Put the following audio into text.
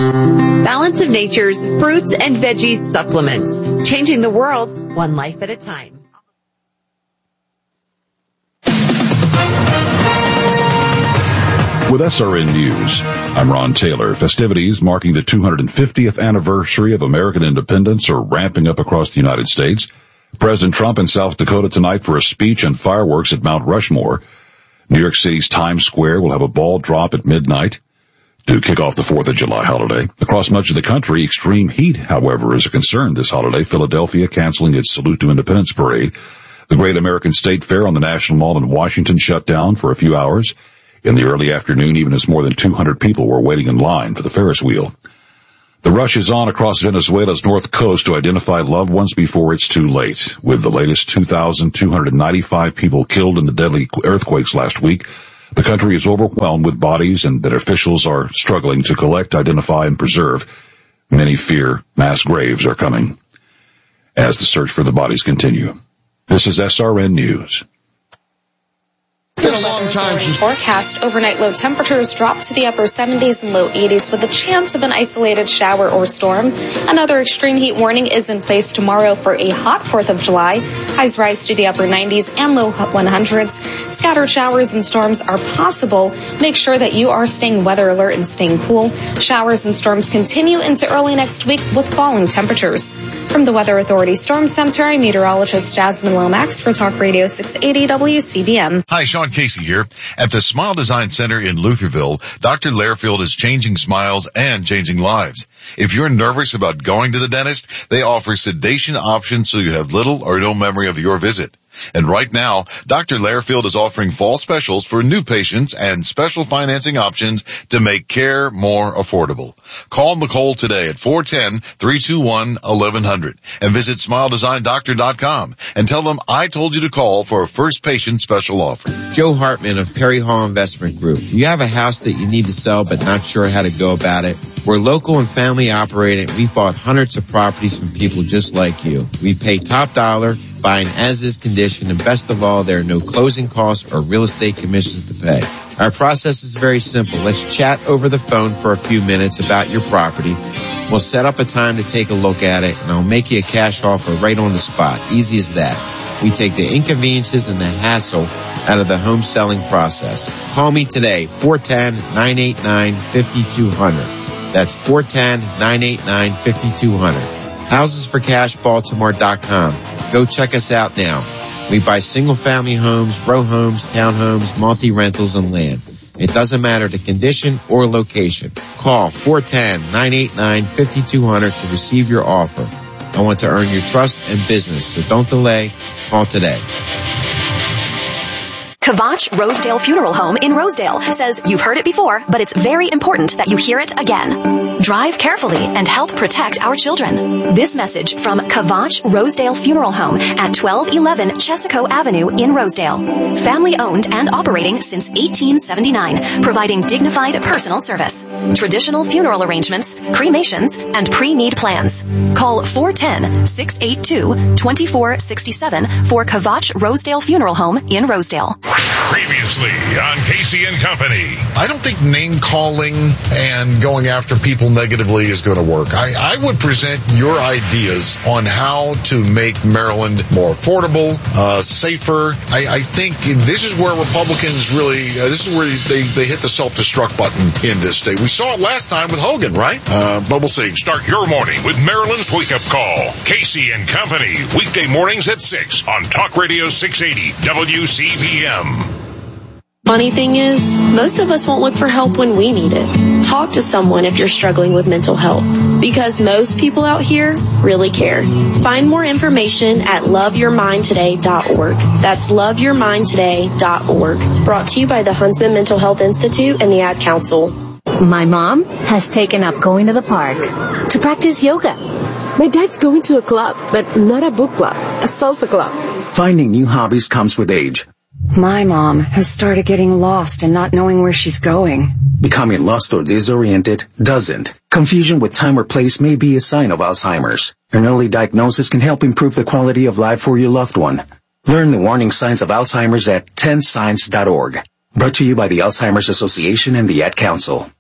Balance of Nature's fruits and veggies supplements, changing the world one life at a time. With SRN News, I'm Ron Taylor. Festivities marking the 250th anniversary of American independence are ramping up across the United States. President Trump in South Dakota tonight for a speech and fireworks at Mount Rushmore. New York City's Times Square will have a ball drop at midnight to kick off the 4th of July holiday. Across much of the country, extreme heat, however, is a concern this holiday. Philadelphia canceling its Salute to Independence parade. The Great American State Fair on the National Mall in Washington shut down for a few hours. In the early afternoon, even as more than 200 people were waiting in line for the Ferris wheel. The rush is on across Venezuela's north coast to identify loved ones before it's too late. With the latest 2,295 people killed in the deadly earthquakes last week, the country is overwhelmed with bodies and that officials are struggling to collect, identify, and preserve. Many fear mass graves are coming as the search for the bodies continue. This is SRN News. It's been a long time since forecast. Overnight low temperatures drop to the upper 70s and low 80s with a chance of an isolated shower or storm. Another extreme heat warning is in place tomorrow for a hot 4th of July. Highs rise to the upper 90s and low 100s. Scattered showers and storms are possible. Make sure that you are staying weather alert and staying cool. Showers and storms continue into early next week with falling temperatures. From the Weather Authority Storm Center, I'm meteorologist Jasmine Lomax for Talk Radio 680 WCBM. Hi, Sean Casey here. At the Smile Design Center in Lutherville, Dr. Lairfield is changing smiles and changing lives. If you're nervous about going to the dentist, they offer sedation options so you have little or no memory of your visit. And right now, Dr. Lairfield is offering fall specials for new patients and special financing options to make care more affordable. Call Nicole today at 410-321-1100 and visit SmileDesignDoctor.com and tell them I told you to call for a first patient special offer. Joe Hartman of Perry Hall Investment Group. You have a house that you need to sell but not sure how to go about it? We're local and family operated. We've bought hundreds of properties from people just like you. We pay top dollar, buying as-is condition, and best of all, there are no closing costs or real estate commissions to pay. Our process is very simple. Let's chat over the phone for a few minutes about your property. We'll set up a time to take a look at it, and I'll make you a cash offer right on the spot. Easy as that. We take the inconveniences and the hassle out of the home selling process. Call me today, 410-989-5200. That's 410-989-5200. HousesForCashBaltimore.com. Go check us out now. We buy single-family homes, row homes, townhomes, multi-rentals, and land. It doesn't matter the condition or location. Call 410-989-5200 to receive your offer. I want to earn your trust and business, so don't delay. Call today. Kvatch Rosedale Funeral Home in Rosedale says you've heard it before, but it's very important that you hear it again. Drive carefully and help protect our children. This message from Kvatch Rosedale Funeral Home at 1211 Chesaco Avenue in Rosedale. Family owned and operating since 1879, providing dignified personal service. Traditional funeral arrangements, cremations, and pre-need plans. Call 410-682-2467 for Kvatch Rosedale Funeral Home in Rosedale. Previously on Casey and Company. I don't think name calling and going after people negatively is going to work. I would present your ideas on how to make Maryland more affordable, safer. I think this is where Republicans really, this is where they hit the self-destruct button in this state. We saw it last time with Hogan, right? But we'll see. Start your morning with Maryland's Wake Up Call. Casey and Company, weekday mornings at 6 on Talk Radio 680 WCBM. Funny thing is, most of us won't look for help when we need it. Talk to someone if you're struggling with mental health, because most people out here really care. Find more information at loveyourmindtoday.org. That's loveyourmindtoday.org. Brought to you by the Huntsman Mental Health Institute and the Ad Council. My mom has taken up going to the park to practice yoga. My dad's going to a club, but not a book club, a salsa club. Finding new hobbies comes with age. My mom has started getting lost and not knowing where she's going. Becoming lost or disoriented doesn't. Confusion with time or place may be a sign of Alzheimer's. An early diagnosis can help improve the quality of life for your loved one. Learn the warning signs of Alzheimer's at 10signs.org. Brought to you by the Alzheimer's Association and the Ad Council.